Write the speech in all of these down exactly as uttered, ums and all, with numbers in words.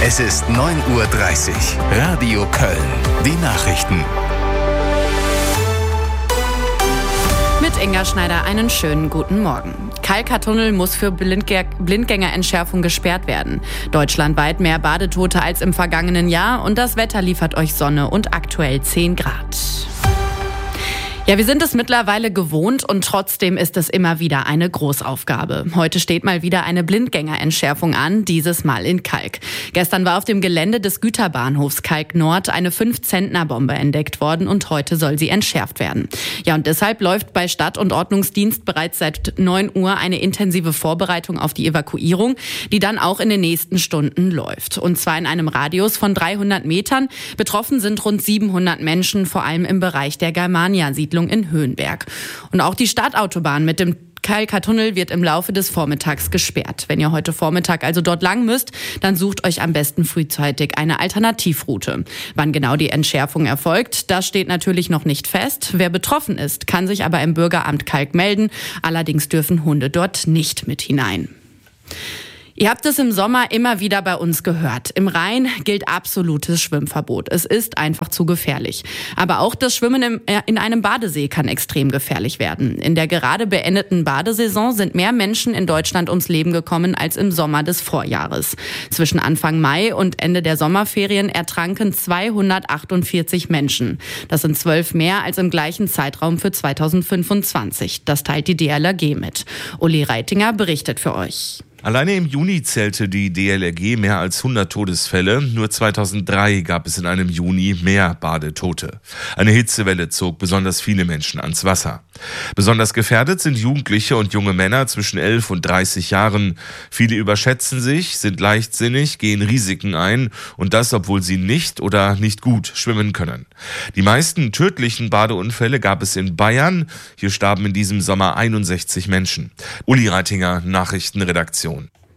Es ist neun Uhr dreißig. Radio Köln. Die Nachrichten. Mit Inga Schneider einen schönen guten Morgen. Kalka-Tunnel muss für Blindgä- Blindgängerentschärfung gesperrt werden. Deutschlandweit mehr Badetote als im vergangenen Jahr und das Wetter liefert euch Sonne und aktuell zehn Grad. Ja, wir sind es mittlerweile gewohnt und trotzdem ist es immer wieder eine Großaufgabe. Heute steht mal wieder eine Blindgängerentschärfung an, dieses Mal in Kalk. Gestern war auf dem Gelände des Güterbahnhofs Kalk Nord eine fünf-Zentner-Bombe entdeckt worden und heute soll sie entschärft werden. Ja, und deshalb läuft bei Stadt- und Ordnungsdienst bereits seit neun Uhr eine intensive Vorbereitung auf die Evakuierung, die dann auch in den nächsten Stunden läuft. Und zwar in einem Radius von dreihundert Metern. Betroffen sind rund siebenhundert Menschen, vor allem im Bereich der Germania-Siedlung in Höhenberg. Und auch die Stadtautobahn mit dem Kalka-Tunnel wird im Laufe des Vormittags gesperrt. Wenn ihr heute Vormittag also dort lang müsst, dann sucht euch am besten frühzeitig eine Alternativroute. Wann genau die Entschärfung erfolgt, das steht natürlich noch nicht fest. Wer betroffen ist, kann sich aber im Bürgeramt Kalk melden. Allerdings dürfen Hunde dort nicht mit hinein. Ihr habt es im Sommer immer wieder bei uns gehört. Im Rhein gilt absolutes Schwimmverbot. Es ist einfach zu gefährlich. Aber auch das Schwimmen im, äh, in einem Badesee kann extrem gefährlich werden. In der gerade beendeten Badesaison sind mehr Menschen in Deutschland ums Leben gekommen als im Sommer des Vorjahres. Zwischen Anfang Mai und Ende der Sommerferien ertranken zweihundertachtundvierzig Menschen. Das sind zwölf mehr als im gleichen Zeitraum für zweitausendfünfundzwanzig. Das teilt die D L R G mit. Uli Reitinger berichtet für euch. Alleine im Juni zählte die D L R G mehr als hundert Todesfälle. Nur zweitausenddrei gab es in einem Juni mehr Badetote. Eine Hitzewelle zog besonders viele Menschen ans Wasser. Besonders gefährdet sind Jugendliche und junge Männer zwischen elf und dreißig Jahren. Viele überschätzen sich, sind leichtsinnig, gehen Risiken ein und das, obwohl sie nicht oder nicht gut schwimmen können. Die meisten tödlichen Badeunfälle gab es in Bayern. Hier starben in diesem Sommer einundsechzig Menschen. Uli Reitinger, Nachrichtenredaktion.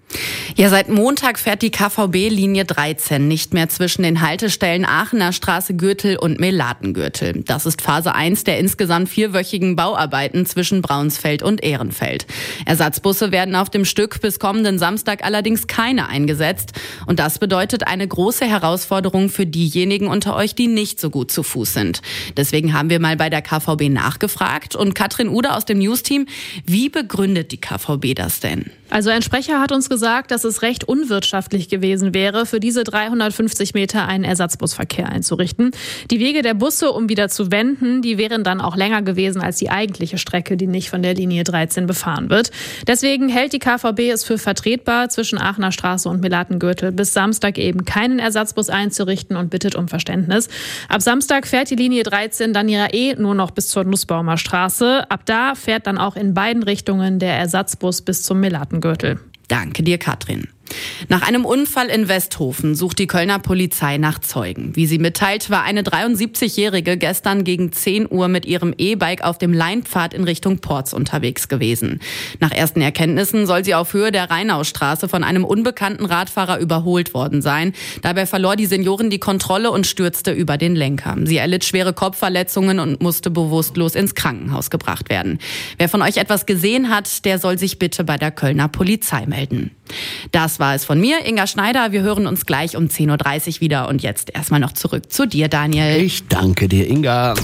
Ja, seit Montag fährt die K V B-Linie dreizehn nicht mehr zwischen den Haltestellen Aachener Straße Gürtel und Melatengürtel. Das ist Phase eins der insgesamt vierwöchigen Bauarbeiten zwischen Braunsfeld und Ehrenfeld. Ersatzbusse werden auf dem Stück bis kommenden Samstag allerdings keine eingesetzt. Und das bedeutet eine große Herausforderung für diejenigen unter euch, die nicht so gut zu Fuß sind. Deswegen haben wir mal bei der K V B nachgefragt. Und Katrin Ude aus dem News-Team, wie begründet die K V B das denn? Also ein Sprecher hat uns gesagt, dass es recht unwirtschaftlich gewesen wäre, für diese dreihundertfünfzig Meter einen Ersatzbusverkehr einzurichten. Die Wege der Busse, um wieder zu wenden, die wären dann auch länger gewesen als die eigentliche Strecke, die nicht von der Linie dreizehn befahren wird. Deswegen hält die K V B es für vertretbar, zwischen Aachener Straße und Melatengürtel bis Samstag eben keinen Ersatzbus einzurichten und bittet um Verständnis. Ab Samstag fährt die Linie dreizehn dann ja eh nur noch bis zur Nussbaumer Straße. Ab da fährt dann auch in beiden Richtungen der Ersatzbus bis zum Melatengürtel. Danke dir, Katrin. Nach einem Unfall in Westhofen sucht die Kölner Polizei nach Zeugen. Wie sie mitteilt, war eine dreiundsiebzigjährige gestern gegen zehn Uhr mit ihrem E-Bike auf dem Leinpfad in Richtung Porz unterwegs gewesen. Nach ersten Erkenntnissen soll sie auf Höhe der Rheinaustraße von einem unbekannten Radfahrer überholt worden sein. Dabei verlor die Seniorin die Kontrolle und stürzte über den Lenker. Sie erlitt schwere Kopfverletzungen und musste bewusstlos ins Krankenhaus gebracht werden. Wer von euch etwas gesehen hat, der soll sich bitte bei der Kölner Polizei melden. Das war es von mir, Inga Schneider. Wir hören uns gleich um zehn Uhr dreißig wieder. Und jetzt erstmal noch zurück zu dir, Daniel. Ich danke dir, Inga.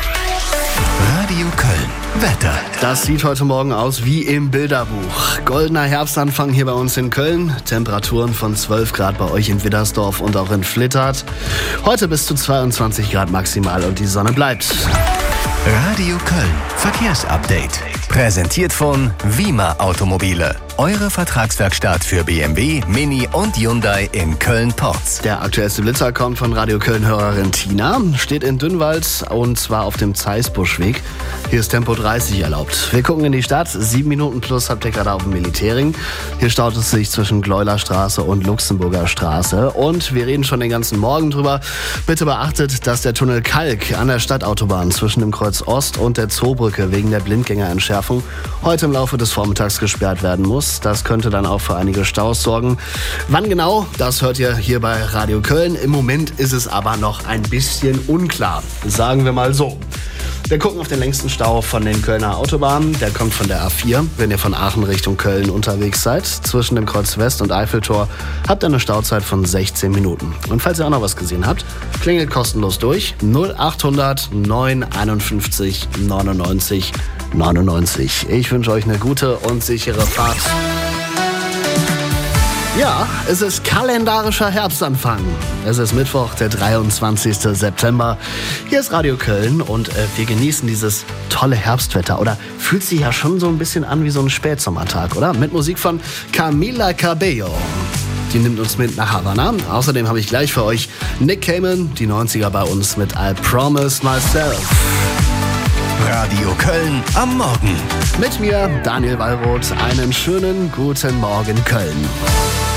Radio Köln. Wetter. Das sieht heute Morgen aus wie im Bilderbuch. Goldener Herbstanfang hier bei uns in Köln. Temperaturen von zwölf Grad bei euch in Widdersdorf und auch in Flittert. Heute bis zu zweiundzwanzig Grad maximal und die Sonne bleibt. Radio Köln. Verkehrsupdate. Präsentiert von Wima Automobile. Eure Vertragswerkstatt für B M W, Mini und Hyundai in Köln-Porz. Der aktuellste Blitzer kommt von Radio Köln-Hörerin Tina. Steht in Dünnwald und zwar auf dem Zeisbuschweg. Hier ist Tempo dreißig erlaubt. Wir gucken in die Stadt. Sieben Minuten plus habt ihr gerade auf dem Militäring. Hier staut es sich zwischen Gleulerstraße und Luxemburger Straße. Und wir reden schon den ganzen Morgen drüber. Bitte beachtet, dass der Tunnel Kalk an der Stadtautobahn zwischen dem Kreuz Ost und der Zoobrücke wegen der Blindgängerentschärfung heute im Laufe des Vormittags gesperrt werden muss. Das könnte dann auch für einige Staus sorgen. Wann genau, das hört ihr hier bei Radio Köln. Im Moment ist es aber noch ein bisschen unklar. Sagen wir mal so. Wir gucken auf den längsten Stau von den Kölner Autobahnen. Der kommt von der A vier. Wenn ihr von Aachen Richtung Köln unterwegs seid, zwischen dem Kreuz West und Eiffeltor, habt ihr eine Stauzeit von sechzehn Minuten. Und falls ihr auch noch was gesehen habt, klingelt kostenlos durch. null achthundert neun einundfünfzig neunundneunzig neunundneunzig. Ich wünsche euch eine gute und sichere Fahrt. Ja, es ist kalendarischer Herbstanfang. Es ist Mittwoch, der dreiundzwanzigster September. Hier ist Radio Köln und äh, wir genießen dieses tolle Herbstwetter. Oder fühlt sich ja schon so ein bisschen an wie so ein Spätsommertag, oder? Mit Musik von Camila Cabello. Die nimmt uns mit nach Havanna. Außerdem habe ich gleich für euch Nick Cayman, die neunziger bei uns mit I Promise Myself. Radio Köln am Morgen. Mit mir, Daniel Wallroth. Einen schönen guten Morgen, Köln.